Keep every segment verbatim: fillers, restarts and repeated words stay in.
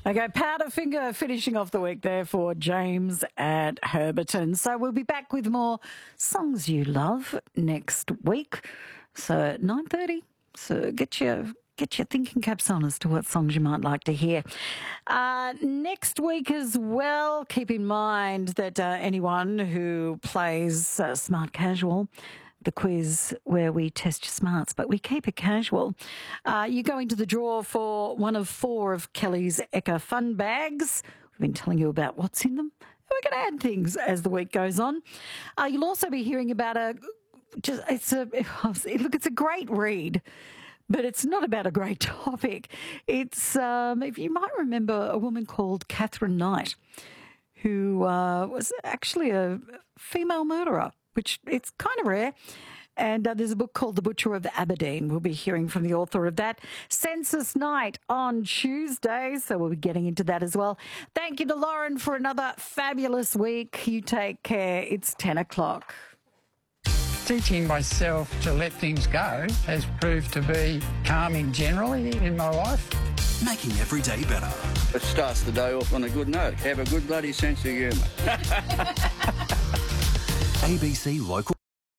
Okay, Powderfinger finishing off the week there for James at Herberton. So we'll be back with more songs you love next week. So nine thirty. So get your get your thinking caps on as to what songs you might like to hear. Uh, next week as well, keep in mind that uh, anyone who plays uh, Smart Casual, the quiz where we test your smarts, but we keep it casual. Uh, you go into the draw for one of four of Kelly's Eka Fun Bags. We've been telling you about what's in them. We're going to add things as the week goes on. Uh, you'll also be hearing about a just it's a look. It's a great read, but it's not about a great topic. It's um, if you might remember a woman called Catherine Knight, who uh, was actually a female murderer, which it's kind of rare. And uh, there's a book called The Butcher of Aberdeen. We'll be hearing from the author of that. Census Night on Tuesday, so we'll be getting into that as well. Thank you to Lauren for another fabulous week. You take care. It's ten o'clock. Teaching myself to let things go has proved to be calming generally in my life. Making every day better. It starts the day off on a good note. Have a good bloody sense of humour. A B C Local.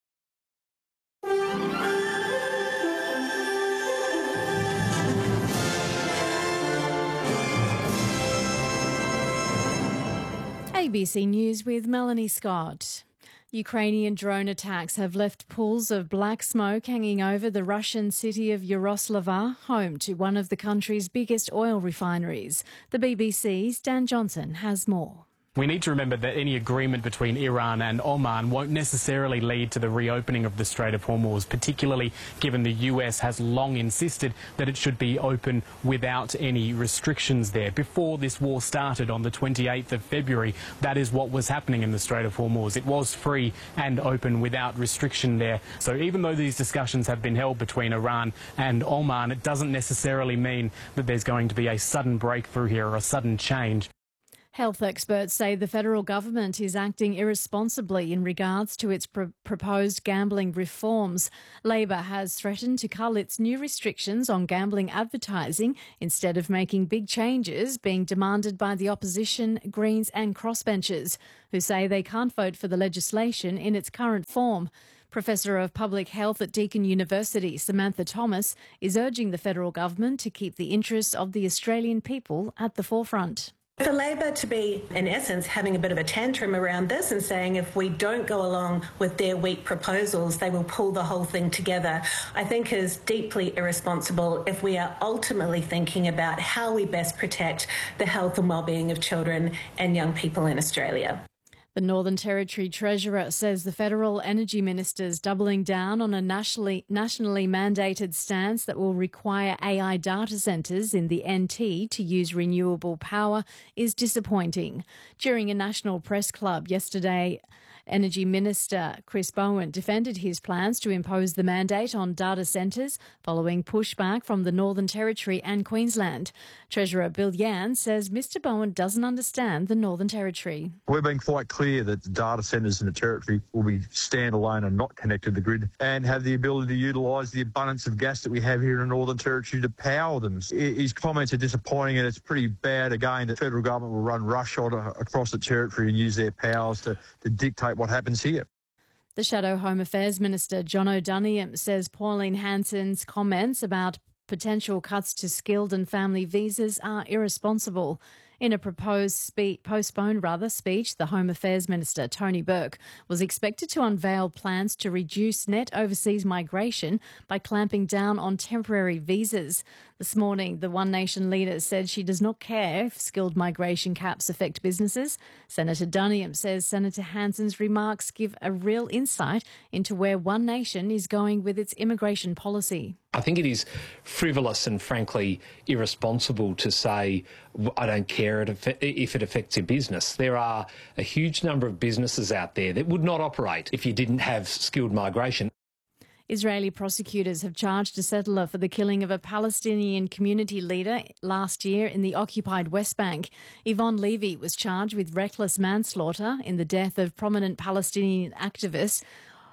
A B C News with Melanie Scott. Ukrainian drone attacks have left pools of black smoke hanging over the Russian city of Yaroslava, home to one of the country's biggest oil refineries. The B B C's Dan Johnson has more. We need to remember that any agreement between Iran and Oman won't necessarily lead to the reopening of the Strait of Hormuz, particularly given the U S has long insisted that it should be open without any restrictions there. Before this war started on the twenty-eighth of February, that is what was happening in the Strait of Hormuz. It was free and open without restriction there. So even though these discussions have been held between Iran and Oman, it doesn't necessarily mean that there's going to be a sudden breakthrough here or a sudden change. Health experts say the federal government is acting irresponsibly in regards to its pr- proposed gambling reforms. Labor has threatened to cull its new restrictions on gambling advertising instead of making big changes being demanded by the opposition, Greens and crossbenchers, who say they can't vote for the legislation in its current form. Professor of Public Health at Deakin University, Samantha Thomas, is urging the federal government to keep the interests of the Australian people at the forefront. For Labor to be, in essence, having a bit of a tantrum around this and saying if we don't go along with their weak proposals, they will pull the whole thing together, I think is deeply irresponsible if we are ultimately thinking about how we best protect the health and well-being of children and young people in Australia. The Northern Territory Treasurer says the federal energy minister's doubling down on a nationally, nationally mandated stance that will require A I data centres in the N T to use renewable power is disappointing. During a national press club yesterday, Energy Minister Chris Bowen defended his plans to impose the mandate on data centres following pushback from the Northern Territory and Queensland. Treasurer Bill Yan says Mr Bowen doesn't understand the Northern Territory. We've been quite clear that data centres in the Territory will be standalone and not connected to the grid and have the ability to utilise the abundance of gas that we have here in the Northern Territory to power them. His comments are disappointing, and it's pretty bad, again, that the federal government will run roughshod across the Territory and use their powers to, to dictate what happens here. The Shadow Home Affairs Minister John O'Donoghue says Pauline Hanson's comments about potential cuts to skilled and family visas are irresponsible. In a proposed spe- postponed rather speech, the Home Affairs Minister, Tony Burke, was expected to unveil plans to reduce net overseas migration by clamping down on temporary visas. This morning, the One Nation leader said she does not care if skilled migration caps affect businesses. Senator Donoghue says Senator Hanson's remarks give a real insight into where One Nation is going with its immigration policy. I think it is frivolous and frankly irresponsible to say, I don't care if it affects your business. There are a huge number of businesses out there that would not operate if you didn't have skilled migration. Israeli prosecutors have charged a settler for the killing of a Palestinian community leader last year in the occupied West Bank. Yvonne Levy was charged with reckless manslaughter in the death of prominent Palestinian activists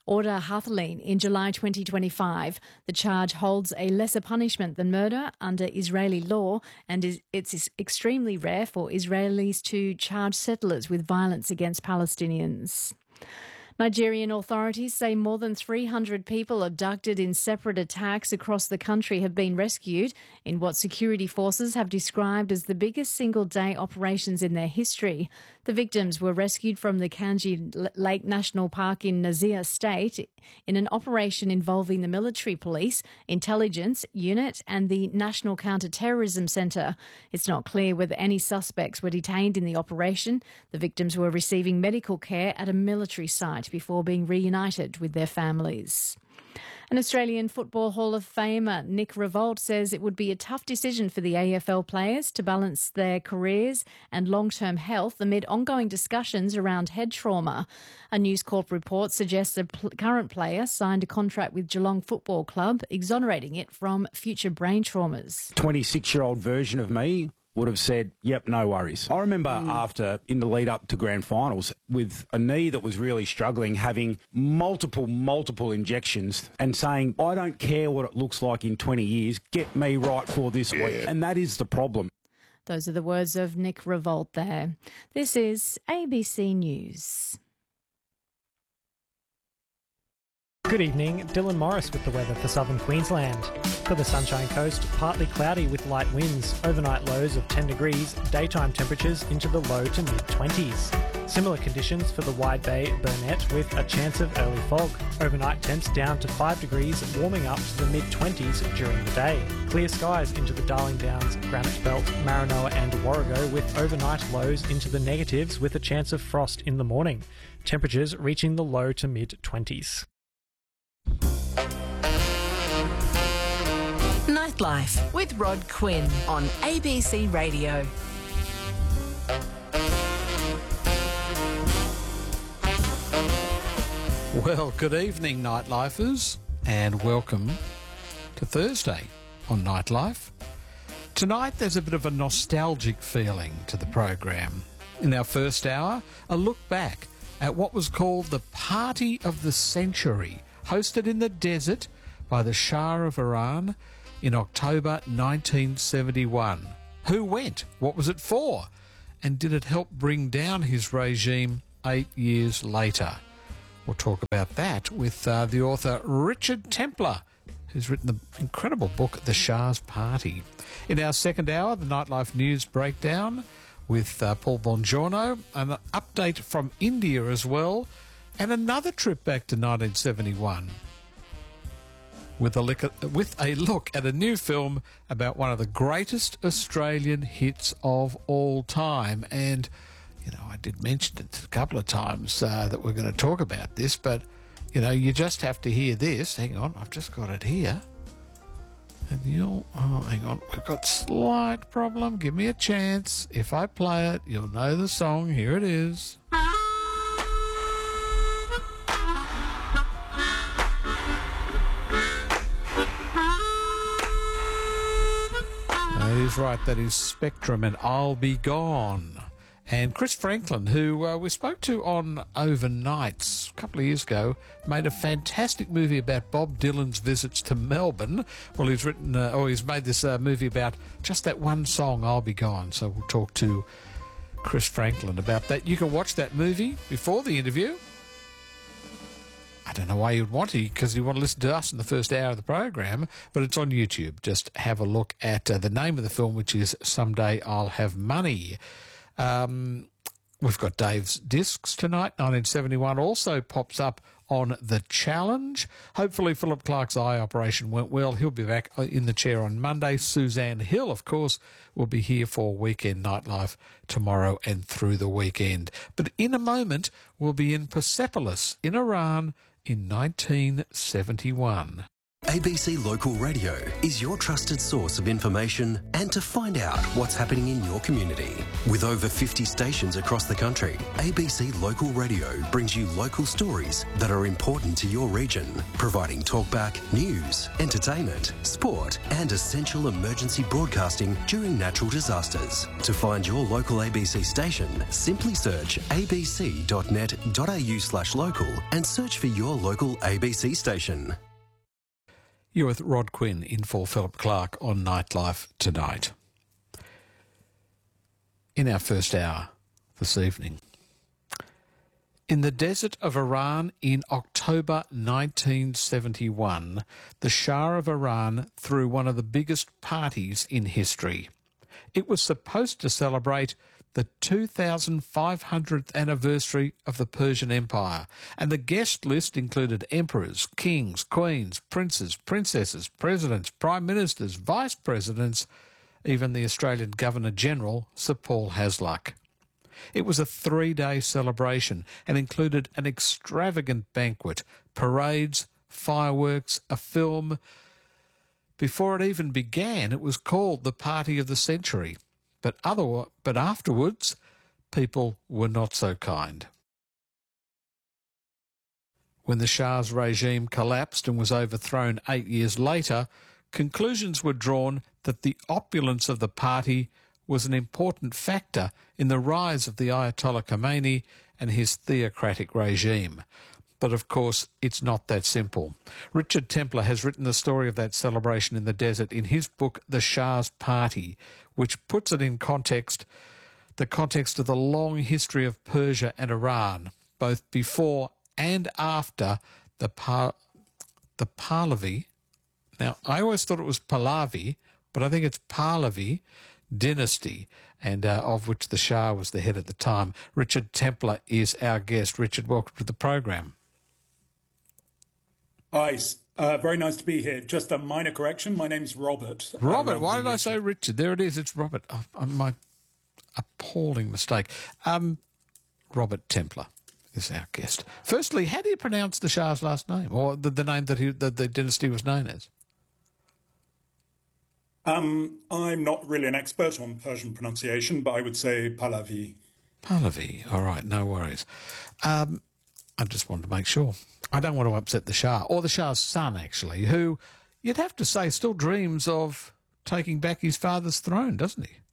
Order Hathaleen in July twenty twenty-five. The charge holds a lesser punishment than murder under Israeli law, and is, it's extremely rare for Israelis to charge settlers with violence against Palestinians. Nigerian authorities say more than three hundred people abducted in separate attacks across the country have been rescued in what security forces have described as the biggest single-day operations in their history. The victims were rescued from the Kanji Lake National Park in Nazir State in an operation involving the military police, intelligence unit and the National Counter-Terrorism Centre. It's not clear whether any suspects were detained in the operation. The victims were receiving medical care at a military site before being reunited with their families. An Australian Football Hall of Famer, Nick Rivolt, says it would be a tough decision for the A F L players to balance their careers and long-term health amid ongoing discussions around head trauma. A News Corp report suggests a pl- current player signed a contract with Geelong Football Club, exonerating it from future brain traumas. twenty-six-year-old version of me would have said, yep, no worries. I remember mm. after, in the lead up to grand finals, with a knee that was really struggling, having multiple, multiple injections and saying, I don't care what it looks like in twenty years, get me right for this yeah. week. And that is the problem. Those are the words of Nick Rivolt there. This is A B C News. Good evening, Dylan Morris with the weather for southern Queensland. For the Sunshine Coast, partly cloudy with light winds, overnight lows of ten degrees, daytime temperatures into the low to mid-twenties. Similar conditions for the Wide Bay, Burnett with a chance of early fog. Overnight temps down to five degrees, warming up to the mid-twenties during the day. Clear skies into the Darling Downs, Granite Belt, Maranoa and Warrego with overnight lows into the negatives with a chance of frost in the morning. Temperatures reaching the low to mid-twenties. Nightlife with Rod Quinn on A B C Radio. Well, good evening, Nightlifers, and welcome to Thursday on Nightlife. Tonight there's a bit of a nostalgic feeling to the program. In our first hour, a look back at what was called the Party of the Century, hosted in the desert by the Shah of Iran in October nineteen seventy-one. Who went? What was it for? And did it help bring down his regime eight years later? We'll talk about that with uh, the author Richard Templar, who's written the incredible book The Shah's Party. In our second hour, the Nightlife News Breakdown with uh, Paul Bongiorno, an update from India as well, and another trip back to nineteen seventy-one with a, look at, with a look at a new film about one of the greatest Australian hits of all time. And, you know, I did mention it a couple of times uh, that we're going to talk about this, but, you know, you just have to hear this. Hang on, I've just got it here. And you'll, oh, hang on, we've got slight problem. Give me a chance. If I play it, you'll know the song. Here it is. That is right, that is Spectrum and I'll Be Gone. And Chris Franklin, who uh, we spoke to on Overnights a couple of years ago, made a fantastic movie about Bob Dylan's visits to Melbourne. Well, he's written, uh, or he's made this uh, movie about just that one song, I'll Be Gone. So we'll talk to Chris Franklin about that. You can watch that movie before the interview. I don't know why you'd want to, because you want to listen to us in the first hour of the program, but it's on YouTube. Just have a look at uh, the name of the film, which is Someday I'll Have Money. Um, we've got Dave's Discs tonight. nineteen seventy-one also pops up on The Challenge. Hopefully Philip Clark's eye operation went well. He'll be back in the chair on Monday. Suzanne Hill, of course, will be here for Weekend Nightlife tomorrow and through the weekend. But in a moment, we'll be in Persepolis in Iran in nineteen seventy-one. A B C Local Radio is your trusted source of information and to find out what's happening in your community. With over fifty stations across the country, A B C Local Radio brings you local stories that are important to your region, providing talkback, news, entertainment, sport and essential emergency broadcasting during natural disasters. To find your local A B C station, simply search abc.net.au slash local and search for your local A B C station. You're with Rod Quinn in for Philip Clark on Nightlife tonight. In our first hour this evening, in the desert of Iran in October nineteen seventy-one, the Shah of Iran threw one of the biggest parties in history. It was supposed to celebrate the two thousand five hundredth anniversary of the Persian Empire, and the guest list included emperors, kings, queens, princes, princesses, presidents, prime ministers, vice presidents, even the Australian Governor-General, Sir Paul Hasluck. It was a three-day celebration and included an extravagant banquet, parades, fireworks, a film. Before it even began, it was called the Party of the Century. But other, but afterwards, people were not so kind. When the Shah's regime collapsed and was overthrown eight years later, conclusions were drawn that the opulence of the party was an important factor in the rise of the Ayatollah Khomeini and his theocratic regime. But of course, it's not that simple. Richard Templer has written the story of that celebration in the desert in his book, The Shah's Party, which puts it in context, the context of the long history of Persia and Iran, both before and after the Par- the Pahlavi. Now, I always thought it was Pahlavi, but I think it's Pahlavi dynasty, and uh, of which the Shah was the head at the time. Richard Templer is our guest. Richard, welcome to the program. Hi, uh, very nice to be here. Just a minor correction. My name's Robert. Robert, uh, why did I say Richard? There it is. It's Robert. Oh, oh, my appalling mistake. Um, Robert Templer is our guest. Firstly, how do you pronounce the Shah's last name, or the, the name that he, the, the dynasty was known as? Um, I'm not really an expert on Persian pronunciation, but I would say Pahlavi. Pahlavi. All right, no worries. Um, I just wanted to make sure. I don't want to upset the Shah, or the Shah's son, actually, who you'd have to say still dreams of taking back his father's throne, doesn't he?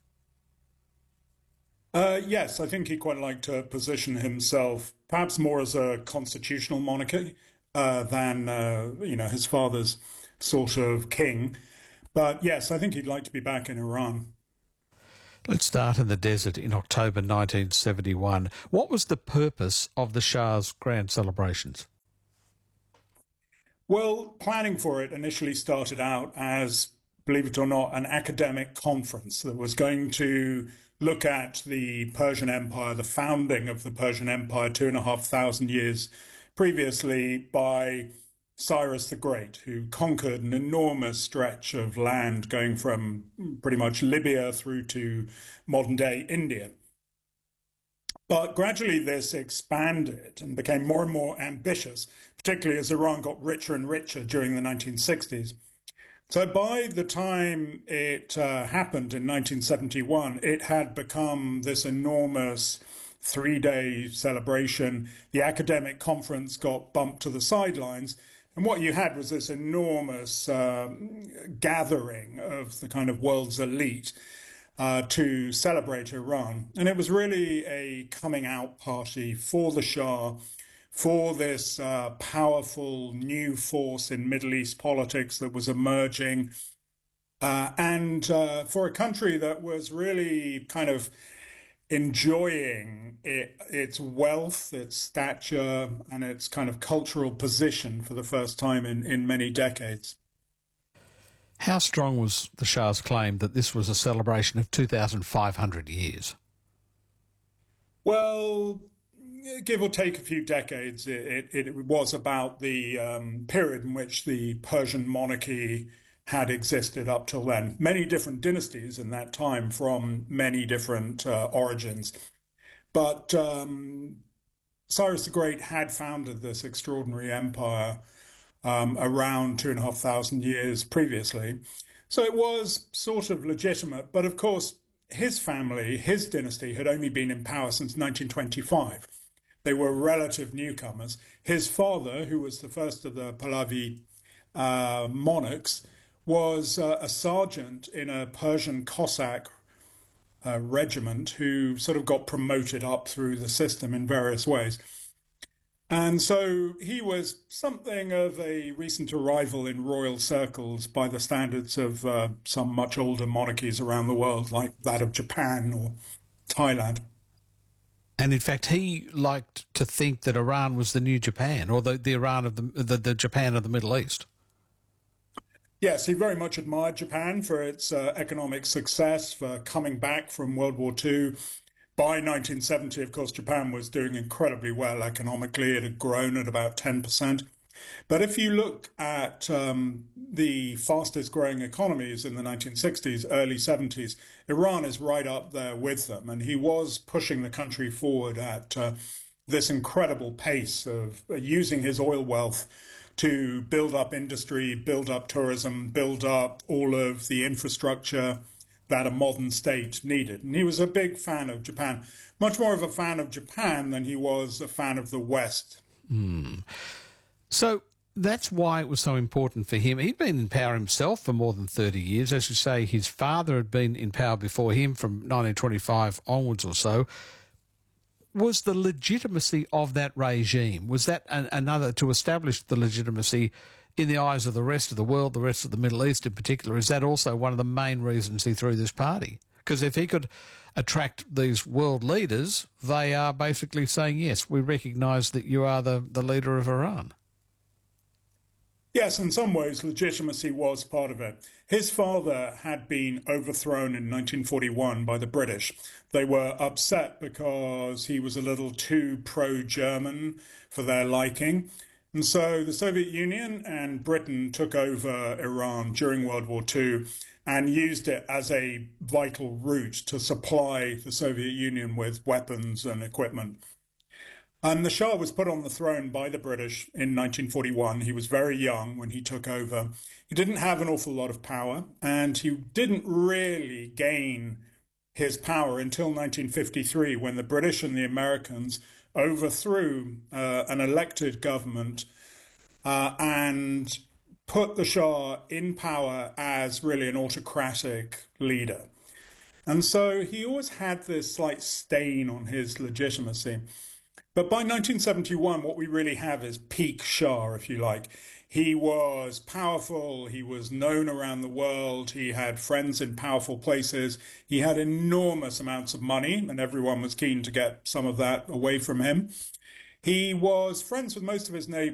Uh, yes, I think he quite liked to position himself perhaps more as a constitutional monarchy uh, than, uh, you know, his father's sort of king. But yes, I think he'd like to be back in Iran. Let's start in the desert in October nineteen seventy-one. What was the purpose of the Shah's grand celebrations? Well, planning for it initially started out as, believe it or not, an academic conference that was going to look at the Persian Empire, the founding of the Persian Empire two and a half thousand years previously by Cyrus the Great, who conquered an enormous stretch of land going from pretty much Libya through to modern-day India. But gradually this expanded and became more and more ambitious, particularly as Iran got richer and richer during the nineteen sixties. So by the time it uh, happened in nineteen seventy-one, it had become this enormous three-day celebration. The academic conference got bumped to the sidelines. And what you had was this enormous um, gathering of the kind of world's elite uh, to celebrate Iran. And it was really a coming out party for the Shah, for this uh, powerful new force in Middle East politics that was emerging, uh, and uh, for a country that was really kind of enjoying it, its wealth, its stature, and its kind of cultural position for the first time in, in many decades. How strong was the Shah's claim that this was a celebration of two thousand five hundred years? Well, give or take a few decades, it, it, it was about the um, period in which the Persian monarchy had existed up till then. Many different dynasties in that time from many different uh, origins. But um, Cyrus the Great had founded this extraordinary empire um, around two and a half thousand years previously. So it was sort of legitimate. But of course, his family, his dynasty, had only been in power since nineteen twenty-five. They were relative newcomers. His father, who was the first of the Pahlavi uh, monarchs, was uh, a sergeant in a Persian Cossack uh, regiment who sort of got promoted up through the system in various ways. And so he was something of a recent arrival in royal circles by the standards of uh, some much older monarchies around the world, like that of Japan or Thailand. And in fact, he liked to think that Iran was the new Japan, or the, the Iran of the, the the Japan of the Middle East. Yes, he very much admired Japan for its uh, economic success, for coming back from World War Two. By nineteen seventy, of course, Japan was doing incredibly well economically. It had grown at about ten percent. But if you look at um, the fastest growing economies in the nineteen sixties, early seventies, Iran is right up there with them. And he was pushing the country forward at uh, this incredible pace of uh, using his oil wealth to build up industry, build up tourism, build up all of the infrastructure that a modern state needed. And he was a big fan of Japan, much more of a fan of Japan than he was a fan of the West. Mm. So that's why it was so important for him. He'd been in power himself for more than thirty years. As you say, his father had been in power before him from nineteen twenty-five onwards or so. Was the legitimacy of that regime, was that an, another, to establish the legitimacy in the eyes of the rest of the world, the rest of the Middle East in particular, is that also one of the main reasons he threw this party? Because if he could attract these world leaders, they are basically saying, yes, we recognise that you are the, the leader of Iran. Yes, in some ways, legitimacy was part of it. His father had been overthrown in nineteen forty-one by the British. They were upset because he was a little too pro-German for their liking. And so the Soviet Union and Britain took over Iran during World War Two and used it as a vital route to supply the Soviet Union with weapons and equipment. And the Shah was put on the throne by the British in nineteen forty-one. He was very young when he took over. He didn't have an awful lot of power, and he didn't really gain his power until nineteen fifty-three, when the British and the Americans overthrew uh, an elected government uh, and put the Shah in power as really an autocratic leader. And so he always had this slight stain on his legitimacy. But by nineteen seventy-one, what we really have is peak Shah, if you like. He was powerful, he was known around the world, he had friends in powerful places, he had enormous amounts of money, and everyone was keen to get some of that away from him. He was friends with most of his neighbors.